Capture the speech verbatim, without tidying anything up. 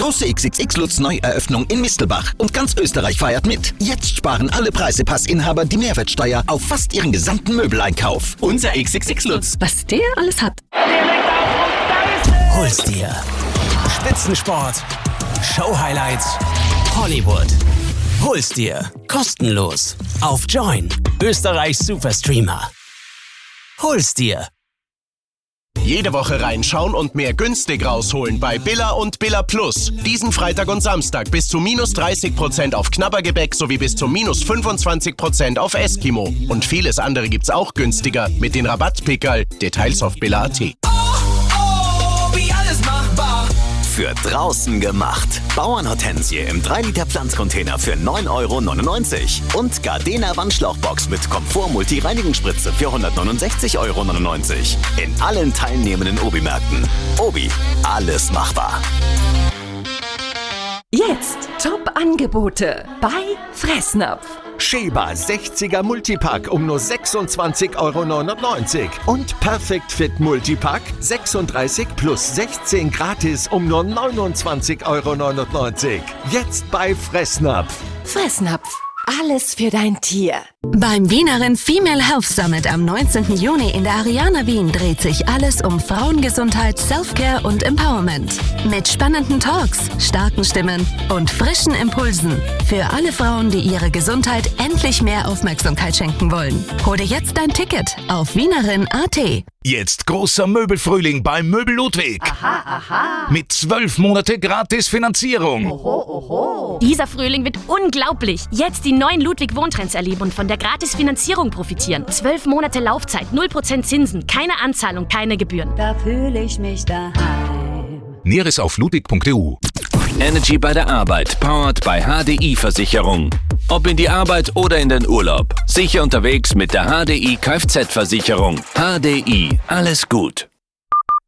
Große X X X-Lutz-Neueröffnung in Mistelbach. Und ganz Österreich feiert mit. Jetzt sparen alle Preisepassinhaber die Mehrwertsteuer auf fast ihren gesamten Möbeleinkauf. Unser X X X-Lutz. Was der alles hat. Hol's dir. Spitzensport, Show-Highlights, Hollywood. Hol's dir. Kostenlos. Auf Join. Österreichs Superstreamer. Hol's dir. Jede Woche reinschauen und mehr günstig rausholen bei Billa und Billa Plus. Diesen Freitag und Samstag bis zu minus dreißig Prozent auf Knabbergebäck sowie bis zu minus fünfundzwanzig Prozent auf Eskimo. Und vieles andere gibt's auch günstiger mit den Rabattpickerl. Details auf billa punkt at. Oh, oh, wie alles machbar. Für draußen gemacht. Bauernhortensie im drei Liter Pflanzcontainer für neun Euro neunundneunzig. Und Gardena Wandschlauchbox mit Komfort-Multi-Reinigungsspritze für hundertneunundsechzig Euro neunundneunzig. In allen teilnehmenden Obi-Märkten. Obi, alles machbar. Jetzt Top-Angebote bei Fressnapf. Sheba sechziger Multipack um nur sechsundzwanzig Euro neunundneunzig. Und Perfect Fit Multipack sechsunddreißig plus sechzehn gratis um nur neunundzwanzig Euro neunundneunzig. Jetzt bei Fressnapf. Fressnapf. Alles für dein Tier. Beim Wienerin Female Health Summit am neunzehnten Juni in der Ariana Wien dreht sich alles um Frauengesundheit, Selfcare und Empowerment. Mit spannenden Talks, starken Stimmen und frischen Impulsen. Für alle Frauen, die ihre Gesundheit endlich mehr Aufmerksamkeit schenken wollen. Hol dir jetzt dein Ticket auf wienerin punkt at. Jetzt großer Möbelfrühling bei Möbel Ludwig. Aha, aha. Mit zwölf Monate gratis Finanzierung. Oho, oho. Dieser Frühling wird unglaublich. Jetzt die neuen Ludwig Wohntrends erleben und von der Gratis-Finanzierung profitieren. Zwölf Monate Laufzeit, null Prozent Zinsen, keine Anzahlung, keine Gebühren. Da fühle ich mich daheim. Näheres auf ludwig punkt e u. Energy bei der Arbeit, powered by H D I Versicherung. Ob in die Arbeit oder in den Urlaub. Sicher unterwegs mit der H D I Kfz-Versicherung. H D I, alles gut.